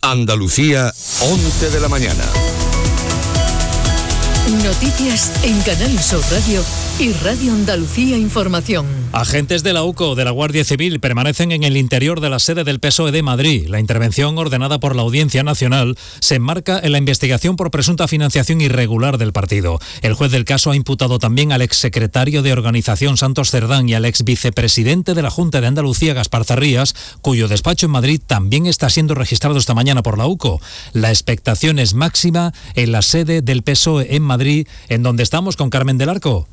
Andalucía, 11 de la mañana. Noticias en Canal Sur Radio y Radio Andalucía Información. Agentes de la UCO de la Guardia Civil permanecen en el interior de la sede del PSOE de Madrid. La intervención ordenada por la Audiencia Nacional se enmarca en la investigación por presunta financiación irregular del partido. El juez del caso ha imputado también al exsecretario de Organización Santos Cerdán y al exvicepresidente de la Junta de Andalucía, Gaspar Zarrías, cuyo despacho en Madrid también está siendo registrado esta mañana por la UCO. La expectación es máxima en la sede del PSOE en Madrid, en donde estamos con Carmen del Arco.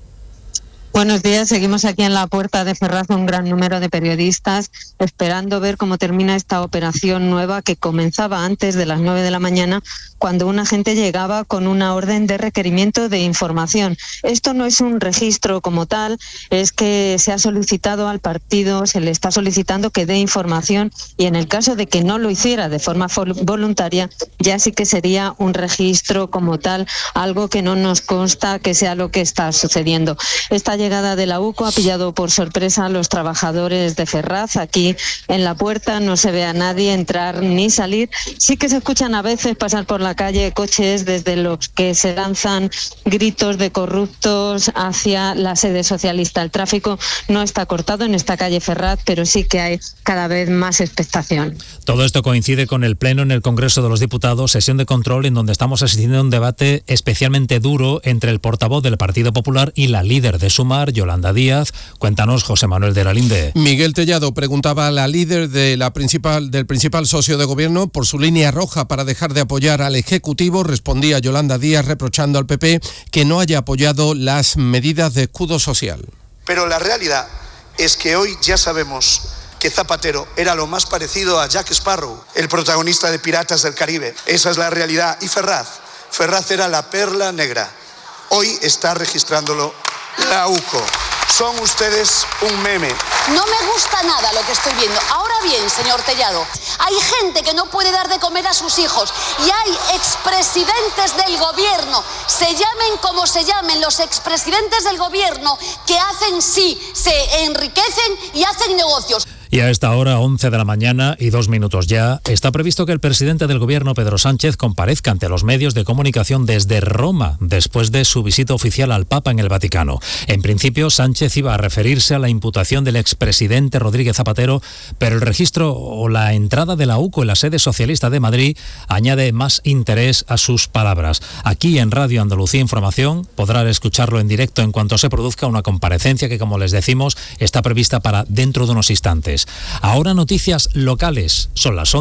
Buenos días, seguimos aquí en la puerta de Ferraz un gran número de periodistas esperando ver cómo termina esta operación nueva que comenzaba antes de las 9 de la mañana cuando un agente llegaba con una orden de requerimiento de información. Esto no es un registro como tal, es que se ha solicitado al partido, se le está solicitando que dé información y en el caso de que no lo hiciera de forma voluntaria, ya sí que sería un registro como tal, algo que no nos consta que sea lo que está sucediendo. Esta llegada de la UCO ha pillado por sorpresa a los trabajadores de Ferraz. Aquí en la puerta no se ve a nadie entrar ni salir. Sí que se escuchan a veces pasar por la calle coches desde los que se lanzan gritos de corruptos hacia la sede socialista. El tráfico no está cortado en esta calle Ferraz, pero sí que hay cada vez más expectación. Todo esto coincide con el pleno en el Congreso de los Diputados, sesión de control en donde estamos asistiendo a un debate especialmente duro entre el portavoz del Partido Popular y la líder de Sumar, Yolanda Díaz. Cuéntanos, José Manuel de la Linde. Miguel Tellado preguntaba a la líder del principal socio de gobierno por su línea roja para dejar de apoyar al Ejecutivo. Respondía Yolanda Díaz reprochando al PP que no haya apoyado las medidas de escudo social. Pero la realidad es que hoy ya sabemos que Zapatero era lo más parecido a Jack Sparrow, el protagonista de Piratas del Caribe. Esa es la realidad. Y Ferraz era la perla negra. Hoy está registrándolo la UCO. Son ustedes un meme. No me gusta nada lo que estoy viendo. Ahora bien, señor Tellado, hay gente que no puede dar de comer a sus hijos y hay expresidentes del gobierno, se llamen como se llamen, los expresidentes del gobierno que hacen se enriquecen y hacen negocios. Y a esta hora, 11 de la mañana y 2 minutos ya, está previsto que el presidente del Gobierno, Pedro Sánchez, comparezca ante los medios de comunicación desde Roma, después de su visita oficial al Papa en el Vaticano. En principio, Sánchez iba a referirse a la imputación del expresidente Rodríguez Zapatero, pero el registro o la entrada de la UCO en la sede socialista de Madrid añade más interés a sus palabras. Aquí en Radio Andalucía Información podrán escucharlo en directo en cuanto se produzca una comparecencia que, como les decimos, está prevista para dentro de unos instantes. Ahora noticias locales. Son las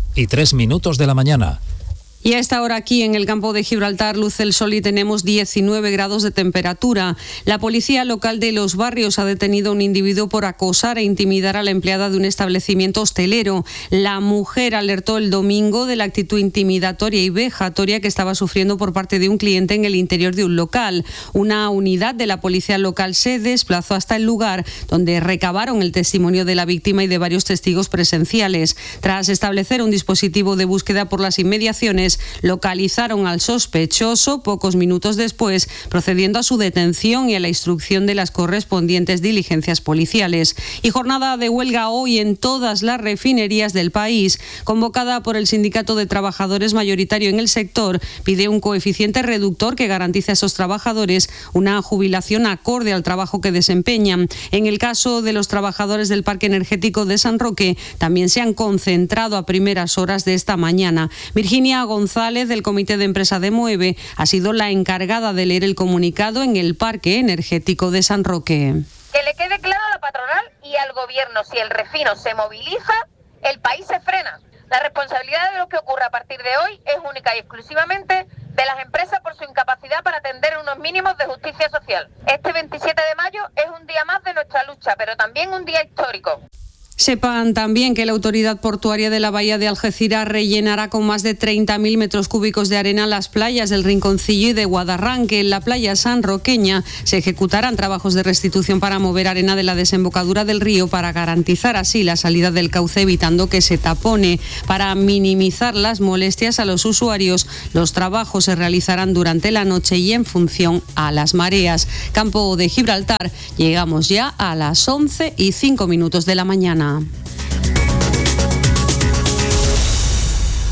11:03 de la mañana. Y a esta hora aquí en el campo de Gibraltar luce el sol y tenemos 19 grados de temperatura. La policía local de Los Barrios ha detenido a un individuo por acosar e intimidar a la empleada de un establecimiento hostelero. La mujer alertó el domingo de la actitud intimidatoria y vejatoria que estaba sufriendo por parte de un cliente en el interior de un local. Una unidad de la policía local se desplazó hasta el lugar, donde recabaron el testimonio de la víctima y de varios testigos presenciales. Tras establecer un dispositivo de búsqueda por las inmediaciones, localizaron al sospechoso pocos minutos después, procediendo a su detención y a la instrucción de las correspondientes diligencias policiales. Y jornada de huelga hoy en todas las refinerías del país, convocada por el Sindicato de Trabajadores mayoritario en el sector, pide un coeficiente reductor que garantice a esos trabajadores una jubilación acorde al trabajo que desempeñan. En el caso de los trabajadores del Parque Energético de San Roque, también se han concentrado a primeras horas de esta mañana. Virginia González, del Comité de Empresa de Mueve, ha sido la encargada de leer el comunicado en el Parque Energético de San Roque. Que le quede claro a la patronal y al gobierno, si el refino se moviliza, el país se frena. La responsabilidad de lo que ocurra a partir de hoy es única y exclusivamente de las empresas por su incapacidad para atender unos mínimos de justicia social. Este 27 de mayo es un día más de nuestra lucha, pero también un día histórico. Sepan también que la Autoridad Portuaria de la Bahía de Algeciras rellenará con más de 30.000 metros cúbicos de arena las playas del Rinconcillo y de Guadarranque. En la playa sanroqueña se ejecutarán trabajos de restitución para mover arena de la desembocadura del río para garantizar así la salida del cauce, evitando que se tapone. Para minimizar las molestias a los usuarios, los trabajos se realizarán durante la noche y en función a las mareas. Campo de Gibraltar, llegamos ya a las 11:05 de la mañana.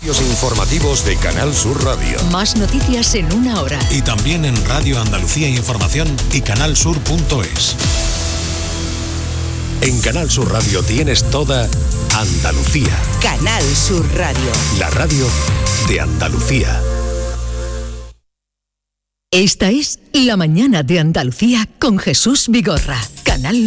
servicios informativos de Canal Sur Radio. Más noticias en una hora. Y también en Radio Andalucía Información y canalsur.es. En Canal Sur Radio tienes toda Andalucía. Canal Sur Radio. La radio de Andalucía. Esta es La Mañana de Andalucía con Jesús Vigorra. Canal